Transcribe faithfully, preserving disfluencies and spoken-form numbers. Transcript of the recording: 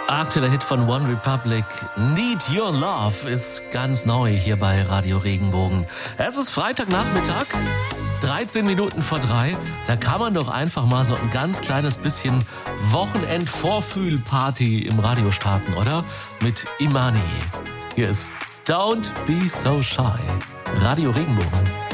Aktueller Hit von One Republic, Need Your Love, ist ganz neu hier bei Radio Regenbogen. Es ist Freitagnachmittag, dreizehn Minuten vor drei. Da kann man doch einfach mal so ein ganz kleines bisschen Wochenend-Vorfühl-Party im Radio starten, oder? Mit Imani. Hier ist Don't Be So Shy. Radio Regenbogen.